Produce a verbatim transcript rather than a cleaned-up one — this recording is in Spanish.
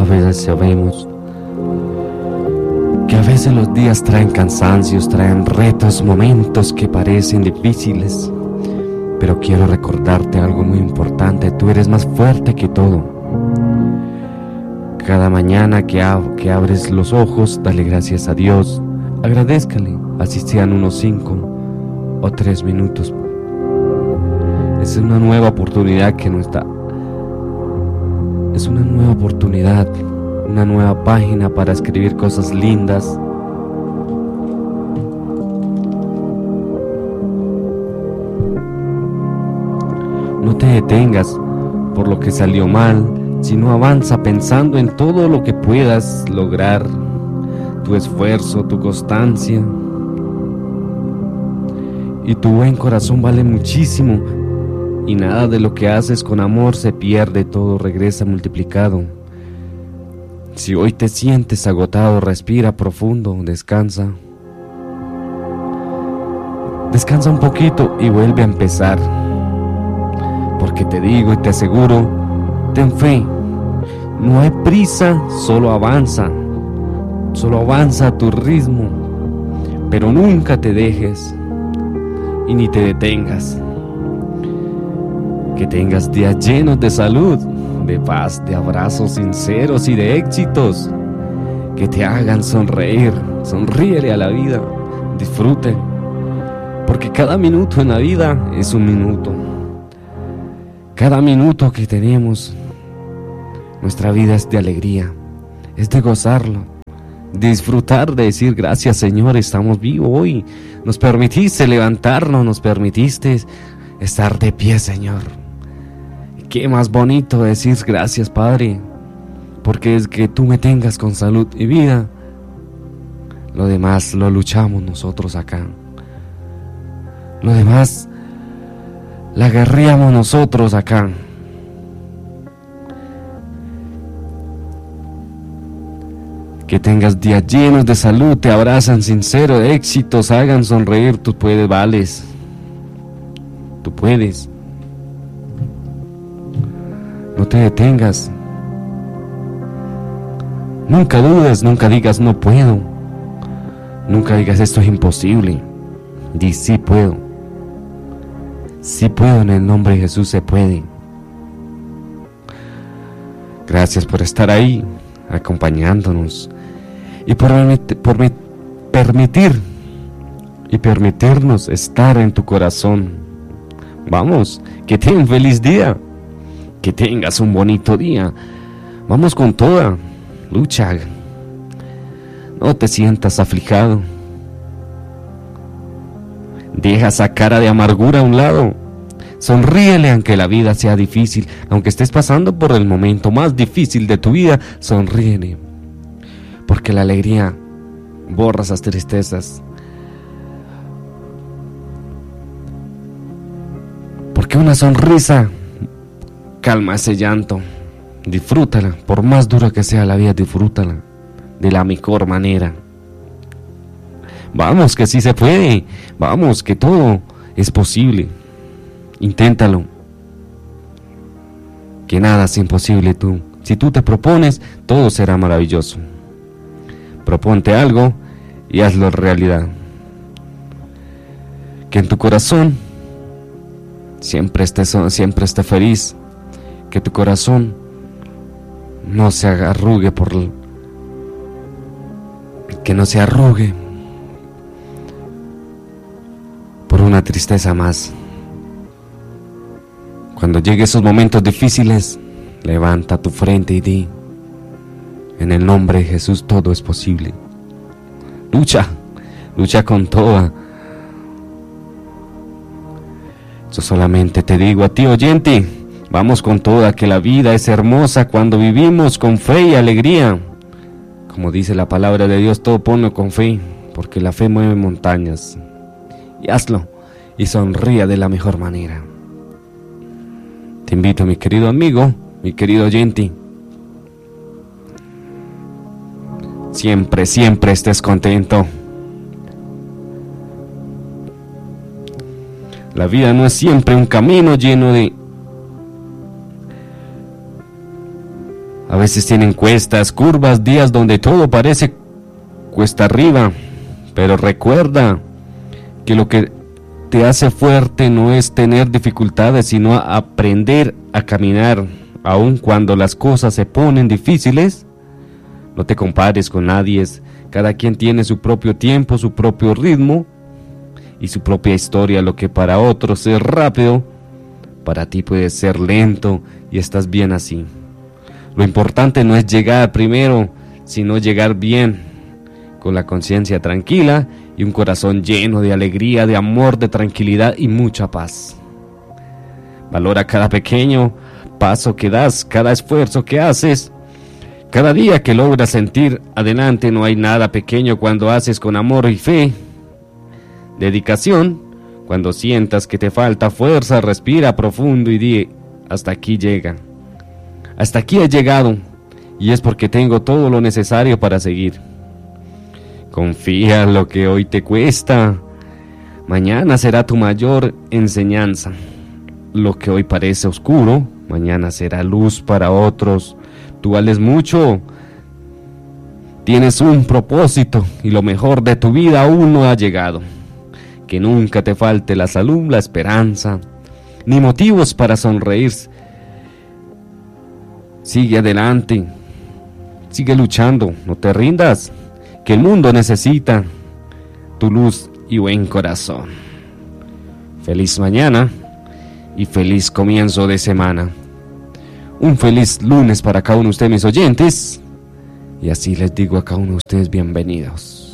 veces sabemos que a veces los días traen cansancios, traen retos, momentos que parecen difíciles, pero quiero recordarte algo muy importante: tú eres más fuerte que todo. Cada mañana que, ab- que abres los ojos, dale gracias a Dios, agradézcale, así sean unos cinco o tres minutos. Es una nueva oportunidad que no está. Es una nueva oportunidad, una nueva página para escribir cosas lindas. No te detengas por lo que salió mal, sino avanza pensando en todo lo que puedas lograr, tu esfuerzo, tu constancia. Y tu buen corazón vale muchísimo, y nada de lo que haces con amor se pierde, todo regresa multiplicado. Si hoy te sientes agotado, respira profundo, descansa. Descansa un poquito y vuelve a empezar. Porque te digo y te aseguro, ten fe, no hay prisa, solo avanza. Solo avanza a tu ritmo, pero nunca te dejes y ni te detengas. Que tengas días llenos de salud, de paz, de abrazos sinceros y de éxitos que te hagan sonreír. Sonríele a la vida, disfrute, porque cada minuto en la vida es un minuto. Cada minuto que tenemos, nuestra vida es de alegría, es de gozarlo, disfrutar, de decir gracias Señor, estamos vivos hoy, nos permitiste levantarnos, nos permitiste estar de pie, Señor. Qué más bonito decir gracias, Padre, porque es que tú me tengas con salud y vida. Lo demás lo luchamos nosotros acá. Lo demás la guerreamos nosotros acá. Que tengas días llenos de salud, te abrazan sincero, de éxitos, hagan sonreír. Tú puedes, vales. Tú puedes. No te detengas. Nunca dudes, nunca digas no puedo. Nunca digas esto es imposible. Di sí puedo. Sí puedo, en el nombre de Jesús se puede. Gracias por estar ahí, acompañándonos. Y por, por permitir y permitirnos estar en tu corazón. Vamos, que tengas un feliz día. Que tengas un bonito día. Vamos con toda. Lucha. No te sientas aflijado. Deja esa cara de amargura a un lado. Sonríele aunque la vida sea difícil. Aunque estés pasando por el momento más difícil de tu vida, sonríele. Porque la alegría borra esas tristezas. Porque una sonrisa calma ese llanto. Disfrútala, por más dura que sea la vida, disfrútala de la mejor manera. Vamos, que sí se puede. Vamos, que todo es posible. Inténtalo. Que nada es imposible tú. Si tú te propones, todo será maravilloso. Proponte algo y hazlo realidad. Que en tu corazón siempre estés, siempre esté feliz. Que tu corazón no se arrugue por que no se arrugue por una tristeza más. Cuando lleguen esos momentos difíciles, levanta tu frente y di: en el nombre de Jesús todo es posible. Lucha, lucha con toda. Yo solamente te digo a ti, oyente, vamos con toda, que la vida es hermosa cuando vivimos con fe y alegría. Como dice la palabra de Dios, todo ponlo con fe, porque la fe mueve montañas. Y hazlo, y sonría de la mejor manera. Te invito, mi querido amigo, mi querido oyente, siempre, siempre estés contento. La vida no es siempre un camino lleno de A veces tienen cuestas, curvas, días donde todo parece cuesta arriba, pero recuerda que lo que te hace fuerte no es tener dificultades, sino aprender a caminar, aun cuando las cosas se ponen difíciles. No te compares con nadie, cada quien tiene su propio tiempo, su propio ritmo y su propia historia. Lo que para otros es rápido, para ti puede ser lento y estás bien así. Lo importante no es llegar primero, sino llegar bien, con la conciencia tranquila y un corazón lleno de alegría, de amor, de tranquilidad y mucha paz. Valora cada pequeño paso que das, cada esfuerzo que haces, cada día que logras sentir adelante. No hay nada pequeño cuando haces con amor y fe, dedicación. Cuando sientas que te falta fuerza, respira profundo y di: hasta aquí llega. Hasta aquí he llegado y es porque tengo todo lo necesario para seguir. Confía en lo que hoy te cuesta. Mañana será tu mayor enseñanza. Lo que hoy parece oscuro, mañana será luz para otros. Tú vales mucho. Tienes un propósito y lo mejor de tu vida aún no ha llegado. Que nunca te falte la salud, la esperanza, ni motivos para sonreír. Sigue adelante, sigue luchando, no te rindas, que el mundo necesita tu luz y buen corazón. Feliz mañana y feliz comienzo de semana. Un feliz lunes para cada uno de ustedes, mis oyentes, y así les digo a cada uno de ustedes bienvenidos.